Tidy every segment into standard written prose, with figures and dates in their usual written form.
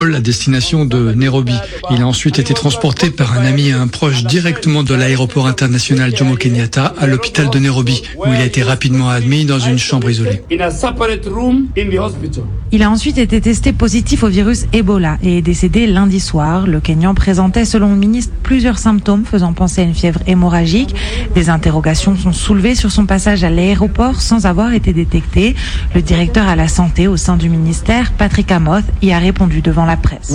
à destination de Nairobi. Il a ensuite été transporté par un ami et un proche directement de l'aéroport international Jomo Kenyatta à l'hôpital de Nairobi, où il a été rapidement admis dans une chambre isolée. Il a ensuite été testé positif au virus Ebola et est décédé lundi soir. Le Kenyan présentait, selon le ministre, plusieurs symptômes faisant penser à une fièvre hémorragique. Des interrogations sont soulevées sur son passage à l'aéroport sans avoir été détecté. Le directeur à la santé au sein du ministère, Patrick Amoth, y a répondu devant la presse.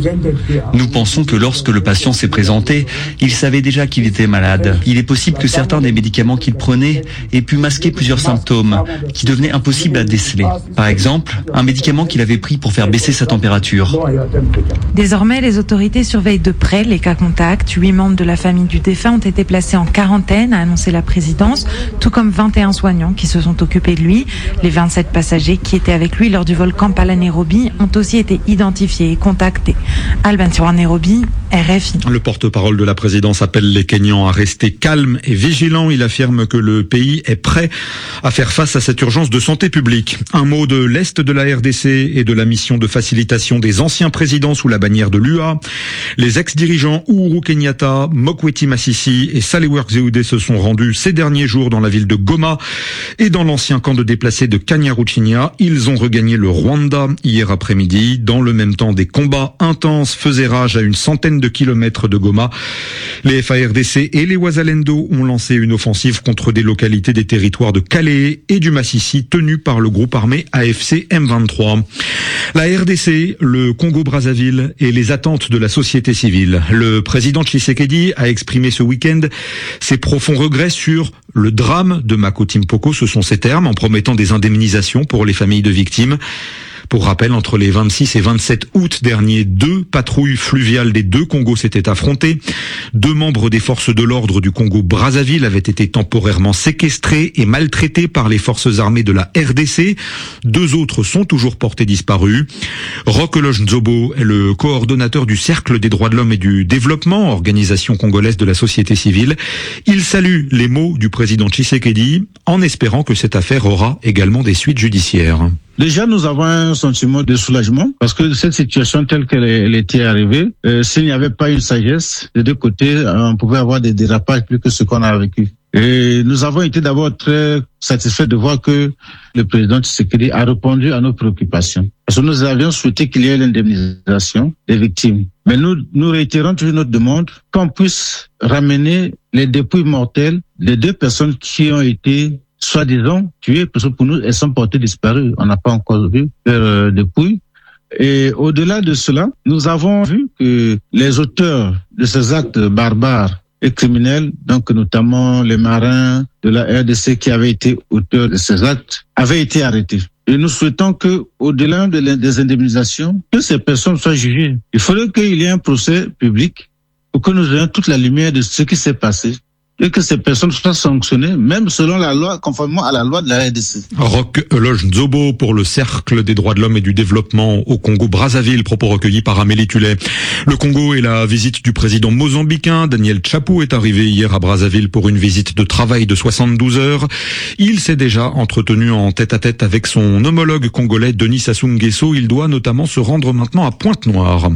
Nous pensons que lorsque le patient s'est présenté, il savait déjà qu'il était malade. Il est possible que certains des médicaments qu'il prenait aient pu masquer plusieurs symptômes qui devenaient impossibles à déceler. Par exemple, un médicament qu'il avait pris pour faire baisser sa température. Désormais, les autorités surveillent de près les cas contacts. 8 membres de la famille du défunt ont été placés en quarantaine, a annoncé la présidence, tout comme 21 soignants qui se sont occupés de lui. Les 27 passagers qui étaient avec lui lors du vol Kampala-Nairobi ont aussi été identifiés et contactés. Alban Tiroir, Nairobi, RFI. Le porte-parole de la présidence appelle les Kenyans à rester calmes et vigilants. Il affirme que le pays est prêt à faire face à cette urgence de santé publique. Un mot de l'Est de la RDC et de la mission de facilitation des anciens présidents sous la bannière de l'UA. Les ex-dirigeants Uhuru Kenyatta, Mokweti Masisi et Sahle-Work Zewde se sont rendus ces derniers jours dans la ville de Goma et dans l'ancien camp de déplacés de Kanyaruchinya. Ils ont regagné le Rwanda hier après-midi. Dans le même temps, des combats intenses faisaient rage à une centaine de kilomètres de Goma. Les FARDC et les Wazalendo ont lancé une offensive contre des localités des territoires de Calais et du Massissi tenus par le groupe armé AFC M23. La RDC, le Congo-Brazzaville et les attentes de la société civile. Le président Tshisekedi a exprimé ce week-end ses profonds regrets sur le drame de Makoti Mpoko, ce sont ses termes, en promettant des indemnisations pour les familles de victimes. Pour rappel, entre les 26 et 27 août dernier, 2 patrouilles fluviales des 2 Congos s'étaient affrontées. 2 membres des forces de l'ordre du Congo-Brazzaville avaient été temporairement séquestrés et maltraités par les forces armées de la RDC. 2 autres sont toujours portés disparus. Roch Eloge Nzobo est le coordonnateur du Cercle des droits de l'homme et du développement, organisation congolaise de la société civile. Il salue les mots du président Tshisekedi en espérant que cette affaire aura également des suites judiciaires. Déjà, nous avons un sentiment de soulagement parce que cette situation telle qu'elle était arrivée, s'il n'y avait pas une sagesse des 2 côtés, on pouvait avoir des dérapages plus que ce qu'on a vécu. Et nous avons été d'abord très satisfaits de voir que le président Tshisekedi a répondu à nos préoccupations. Parce que nous avions souhaité qu'il y ait l'indemnisation des victimes. Mais nous réitérons toujours notre demande qu'on puisse ramener les dépouilles mortelles des 2 personnes qui ont été soi-disant tuées, parce que pour nous, elles sont portées disparues. On n'a pas encore vu leurs dépouilles. Et au-delà de cela, nous avons vu que les auteurs de ces actes barbares et criminels, donc notamment les marins de la RDC qui avaient été auteurs de ces actes, avaient été arrêtés. Et nous souhaitons que, au-delà des indemnisations, que ces personnes soient jugées. Il faudrait qu'il y ait un procès public pour que nous ayons toute la lumière de ce qui s'est passé et que ces personnes soient sanctionnées, même selon la loi, conformément à la loi de la RDC. Roch Eloge Nzobo pour le Cercle des droits de l'homme et du développement au Congo-Brazzaville, propos recueillis par Amélie Tullet. Le Congo et la visite du président mozambicain Daniel Chapo est arrivé hier à Brazzaville pour une visite de travail de 72 heures. Il s'est déjà entretenu en tête-à-tête avec son homologue congolais Denis Sassou Nguesso. Il doit notamment se rendre maintenant à Pointe-Noire.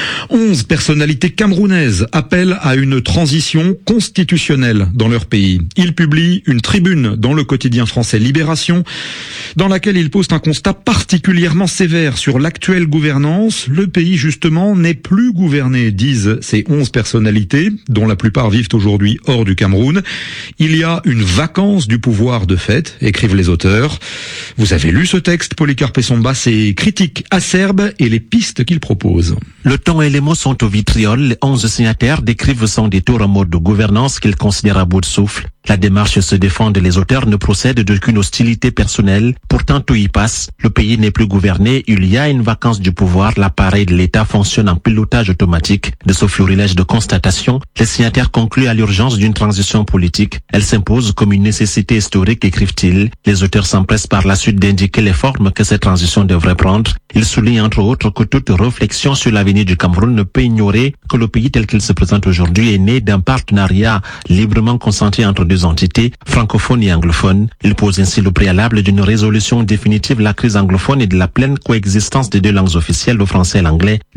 11 personnalités camerounaises appellent à une transition constitutionnelle dans leur pays. Ils publient une tribune dans le quotidien français Libération, dans laquelle ils posent un constat particulièrement sévère sur l'actuelle gouvernance. Le pays, justement, n'est plus gouverné, disent ces 11 personnalités, dont la plupart vivent aujourd'hui hors du Cameroun. Il y a une vacance du pouvoir de fait, écrivent les auteurs. Vous avez lu ce texte, Polycarpe Somba, ses critiques acerbes et les pistes qu'il propose. Le temps et les mots sont au vitriol. Les 11 signataires décrivent sans détour un mode de gouvernance qu'ils considèrent à bout de souffle. La démarche se défend et les auteurs ne procèdent d'aucune hostilité personnelle. Pourtant, tout y passe. Le pays n'est plus gouverné. Il y a une vacance du pouvoir. L'appareil de l'État fonctionne en pilotage automatique. De ce florilège de constatations, les signataires concluent à l'urgence d'une transition politique. Elle s'impose comme une nécessité historique, écrivent-ils. Les auteurs s'empressent par la suite d'indiquer les formes que cette transition devrait prendre. Ils soulignent entre autres que toute réflexion sur l'avenir du Cameroun ne peut ignorer que le pays tel qu'il se présente aujourd'hui est né d'un partenariat librement consenti entre 2 deux entités, francophones et anglophones. Il pose ainsi le préalable d'une résolution définitive de la crise anglophone et de la pleine coexistence des deux langues officielles, le français et l'anglais,